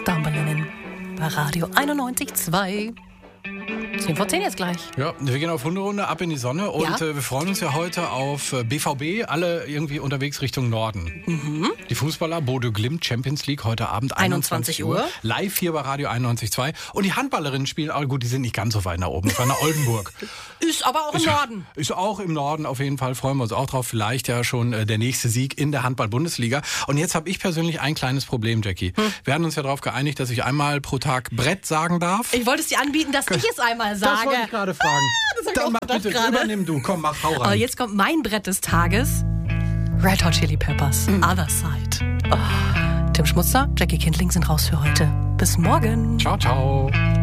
Stamperlinnen bei Radio 91,2. 10 vor 10 jetzt gleich. Ja, wir gehen auf Hunderunde, ab in die Sonne und wir freuen uns ja heute auf BVB, alle irgendwie unterwegs Richtung Norden. Die Fußballer, Bodo Glimt, Champions League, heute Abend 21 Uhr. Live hier bei Radio 91,2. Und die Handballerinnen spielen, aber gut, die sind nicht ganz so weit nach oben, das war nach Oldenburg. Ist aber auch im Norden. Ist auch im Norden, auf jeden Fall freuen wir uns auch drauf. Vielleicht ja schon der nächste Sieg in der Handball-Bundesliga. Und jetzt habe ich persönlich ein kleines Problem, Jackie. Wir haben uns ja darauf geeinigt, dass ich einmal pro Tag Brett sagen darf. Ich wollte es dir anbieten, dass ich es einmal sage. Das wollte ich gerade fragen. Dann mach bitte, übernimm du. Komm, mach, hau rein. Aber jetzt kommt mein Brett des Tages. Red Hot Chili Peppers, Other Side. Oh. Tim Schmutzer, Jackie Kindling sind raus für heute. Bis morgen. Ciao, ciao.